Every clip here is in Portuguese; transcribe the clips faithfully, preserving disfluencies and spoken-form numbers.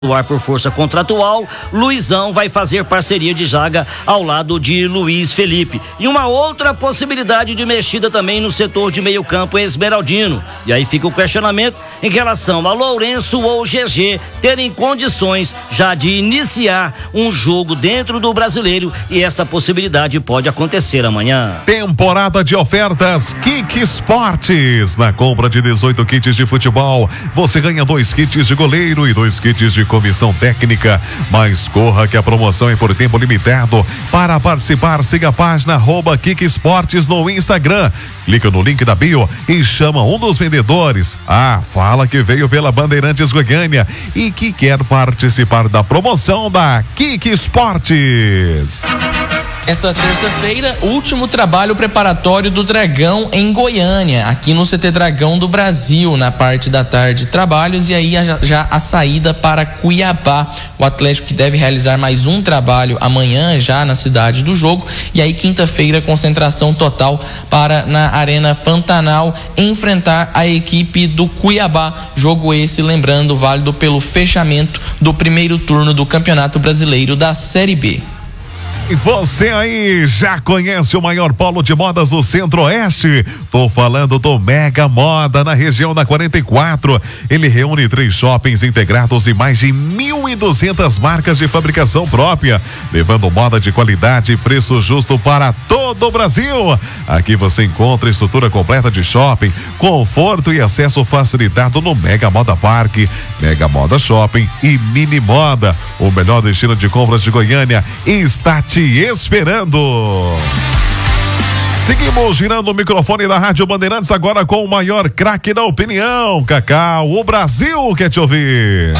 atuar por força contratual, Luizão vai fazer parceria de zaga ao lado de Luiz Felipe. E uma outra possibilidade de mexida também no setor de meio campo esmeraldino. E aí fica o questionamento em relação a Lourenço ou G G terem condições já de iniciar um jogo dentro do Brasileiro, e essa possibilidade pode acontecer amanhã. Temporada de ofertas Kik Esportes. Na compra de dezoito kits de futebol, você ganha dois kits de goleiro e dois kits de comissão técnica. Mas corra que a promoção é por tempo limitado. Para participar, siga a página arroba Kik Esportes no Instagram. Clica no link da bio e chama um dos vendedores. Ah, fala que veio pela Bandeirantes Goiânia e que quer participar da promoção da Kik Esportes. Essa terça-feira, último trabalho preparatório do Dragão em Goiânia, aqui no C T Dragão do Brasil, na parte da tarde, trabalhos, e aí já, já a saída para Cuiabá. O Atlético que deve realizar mais um trabalho amanhã, já na cidade do jogo, e aí quinta-feira, concentração total para na Arena Pantanal enfrentar a equipe do Cuiabá. Jogo esse, lembrando, válido pelo fechamento do primeiro turno do Campeonato Brasileiro da Série B. E você aí já conhece o maior polo de modas do Centro-Oeste? Tô falando do Mega Moda, na região da quarenta e quatro. Ele reúne três shoppings integrados e mais de mil e duzentas marcas de fabricação própria, levando moda de qualidade e preço justo para todo o Brasil. Aqui você encontra estrutura completa de shopping, conforto e acesso facilitado no Mega Moda Parque, Mega Moda Shopping e Mini Moda. O melhor destino de compras de Goiânia está te esperando. Seguimos girando o microfone da Rádio Bandeirantes agora com o maior craque da opinião, Cacau. O Brasil quer te ouvir.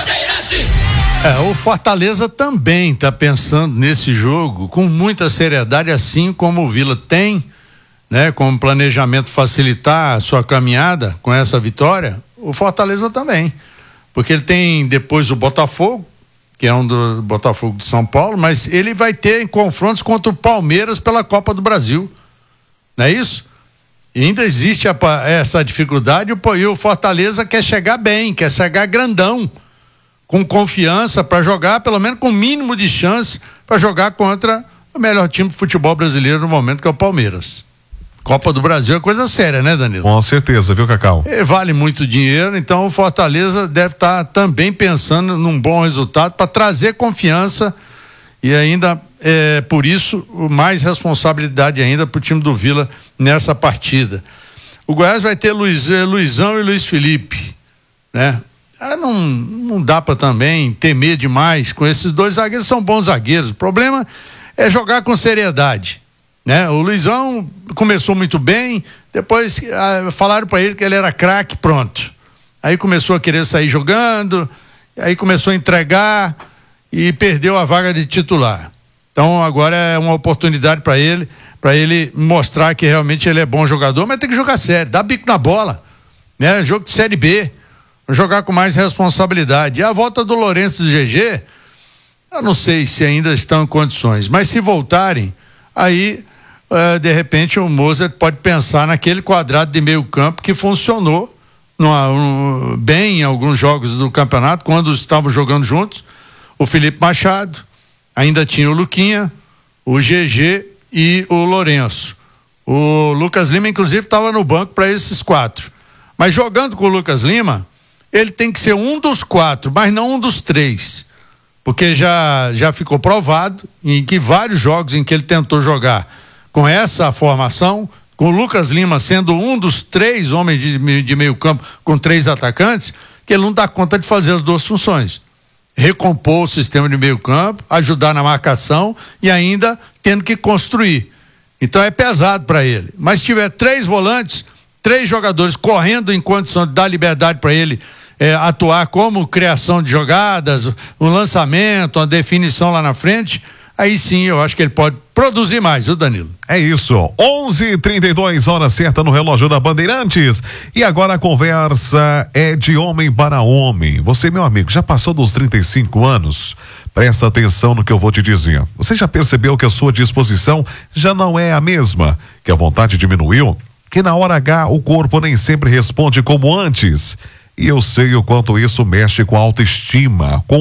É, o Fortaleza também está pensando nesse jogo com muita seriedade, assim como o Vila tem, né, como planejamento facilitar a sua caminhada com essa vitória. O Fortaleza também, porque ele tem depois o Botafogo, que é um do Botafogo de São Paulo, mas ele vai ter confrontos contra o Palmeiras pela Copa do Brasil, não é isso? E ainda existe a, essa dificuldade, e o Fortaleza quer chegar bem, quer chegar grandão, com confiança para jogar, pelo menos com o mínimo de chance para jogar contra o melhor time de futebol brasileiro no momento, que é o Palmeiras. Copa do Brasil é coisa séria, né, Danilo? Com certeza, viu, Cacau? E vale muito dinheiro, então o Fortaleza deve estar tá também pensando num bom resultado para trazer confiança e ainda, é, por isso, mais responsabilidade ainda para o time do Vila nessa partida. O Goiás vai ter Luiz, Luizão e Luiz Felipe, né? Ah, não, não dá para também temer demais com esses dois zagueiros, são bons zagueiros. O problema é jogar com seriedade. Né? O Luizão começou muito bem, depois ah, falaram para ele que ele era craque, pronto. Aí começou a querer sair jogando, aí começou a entregar e perdeu a vaga de titular. Então agora é uma oportunidade para ele, para ele mostrar que realmente ele é bom jogador, mas tem que jogar sério, dar bico na bola, né? Jogo de Série B, jogar com mais responsabilidade. E a volta do Lourenço e do G G, eu não sei se ainda estão em condições, mas se voltarem, aí Uh, de repente o Mozart pode pensar naquele quadrado de meio campo que funcionou numa, um, bem em alguns jogos do campeonato, quando estavam jogando juntos. O Felipe Machado, ainda tinha o Luquinha, o G G e o Lourenço. O Lucas Lima inclusive estava no banco para esses quatro, mas jogando com o Lucas Lima, ele tem que ser um dos quatro, mas não um dos três, porque já, já ficou provado em que vários jogos em que ele tentou jogar com essa formação, com o Lucas Lima sendo um dos três homens de, de meio campo, com três atacantes, que ele não dá conta de fazer as duas funções. Recompor o sistema de meio campo, ajudar na marcação e ainda tendo que construir. Então é pesado para ele. Mas se tiver três volantes, três jogadores correndo em condição de dar liberdade para ele é, atuar como criação de jogadas, um lançamento, uma definição lá na frente, aí sim eu acho que ele pode produzir mais, viu, Danilo? É isso, onze e trinta e dois, hora certa no relógio da Bandeirantes. E agora a conversa é de homem para homem. Você, meu amigo, já passou dos trinta e cinco anos? Presta atenção no que eu vou te dizer. Você já percebeu que a sua disposição já não é a mesma? Que a vontade diminuiu? Que na hora H o corpo nem sempre responde como antes? e eu sei o quanto isso mexe com a autoestima, com